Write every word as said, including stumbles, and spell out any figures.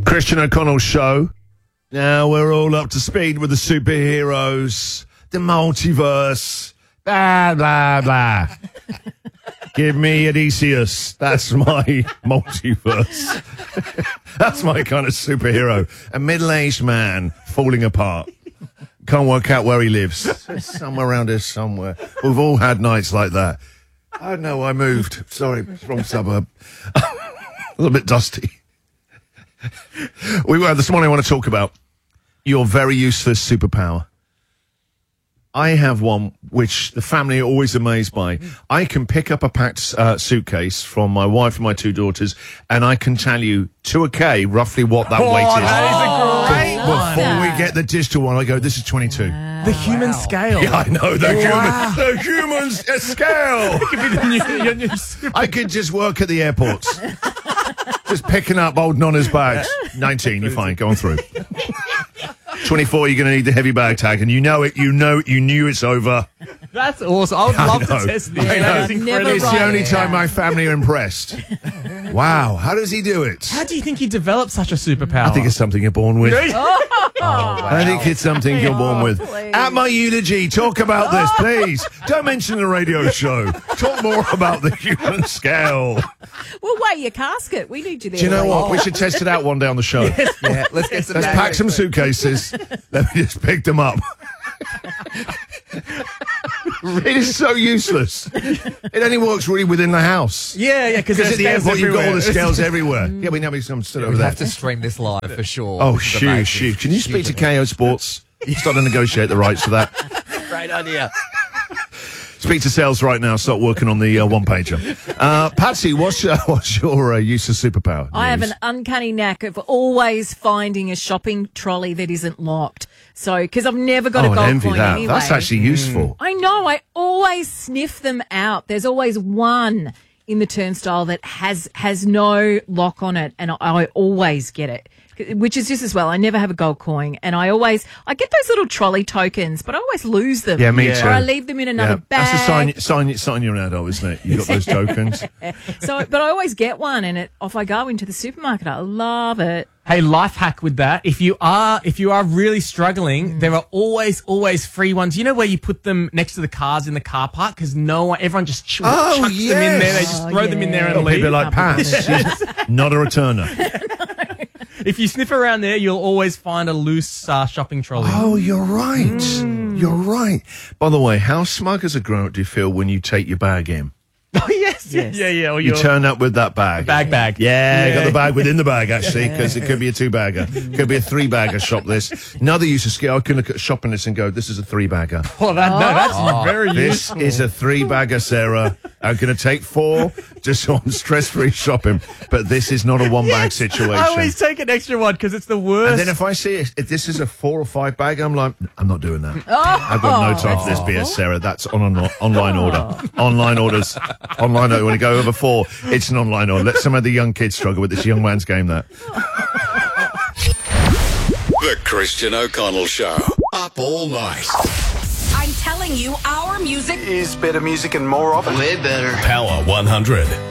Christian O'Connell Show. Now we're all up to speed with the superheroes, the multiverse, blah, blah, blah. Give me Odysseus. That's my multiverse. That's my kind of superhero. A middle-aged man falling apart. Can't work out where he lives. Somewhere around here somewhere. We've all had nights like that. I know I moved. Sorry, wrong suburb. A little bit dusty. We were this morning. I want to talk about your very useless superpower. I have one which the family are always amazed by. I can pick up a packed uh, suitcase from my wife and my two daughters, and I can tell you to a K roughly what that oh, weight is. That is a great one. Before we get the digital one, I go, this is twenty-two. Wow. The human wow. scale. Yeah, I know. The wow. human, the human scale. It could be the new, your new super. I could just work at the airports. Just picking up old Nonna's bags. nineteen, you're fine. Go on through. twenty-four, you're going to need the heavy bag tag, and you know it, you know it, you knew it's over. That's awesome. I would I love know. to test this. I know. That's incredible. It's the only time my family are impressed. Wow, how does he do it? How do you think he developed such a superpower? I think it's something you're born with. oh, wow. I think it's something you're born with. Please. At my eulogy, talk about this, please. Don't mention the radio show. Talk more about the human scale. We'll weigh your casket. We need you there. Do you know Lee. what? We should test it out one day on the show. Yeah, let's get some. Let's pack some suitcases. Let me just pick them up. It is so useless. It only works really within the house. Yeah, yeah, because Because at the airport you've got all the everywhere. scales everywhere. Yeah, we know some stood over We there. have to stream this live for sure. Oh, This is shoo, amazing. shoo. Can you speak to K O Sports? Start to negotiate the rights for that. Great idea. Speak to sales right now. Start working on the uh, one-pager. Uh, Patsy, what's, uh, what's your uh, use of superpower? I have news? an uncanny knack of always finding a shopping trolley that isn't locked. So, because I've never got oh, a I gold envy coin that. anyway. That's actually useful. I know. I always sniff them out. There's always one in the turnstile that has has no lock on it, and I, I always get it. Which is just as well. I never have a gold coin, and I always I get those little trolley tokens, but I always lose them. Yeah, me Yeah. too. Or I leave them in another Yeah. bag. That's a sign, sign, sign you're an adult, isn't it? You've got those tokens. So, but I always get one, and it off I go into the supermarket. I love it. Hey, life hack with that. If you are if you are really struggling, Mm. there are always always free ones. You know where you put them next to the cars in the car park because no one, everyone just ch- Oh, chucks them in there. They yes. just Oh, throw them in there yeah. and Maybe leave. like Pats. She's not a returner. If you sniff around there, you'll always find a loose uh, shopping trolley. Oh, you're right. You're right. By the way, how smug as a grown-up do you feel when you take your bag in? Oh, yes. Yes. Yeah, yeah. Or You your turn up with that bag. bag bag. Yeah, you Yeah. got the bag within the bag, actually, because it could be a two-bagger. Could be a three-bagger shop this. Another use of skill, I can look at a shopping list and go, this is a three-bagger. Oh, that, no, that's very This useful. is a three-bagger, Sarah. I'm going to take four just on stress-free shopping, but this is not a one-bag situation. I always take an extra one because it's the worst. And then if I see it, if this is a four or five bag, I'm like, I'm not doing that. I've got no time for this B S, Sarah. That's on an online order. Online orders. Online order. When you go over four, it's an online order. Let some of the young kids struggle with this young man's game, that. The Christian O'Connell Show. Up all night. I'm telling you, our music is better music and more of it. Power one hundred.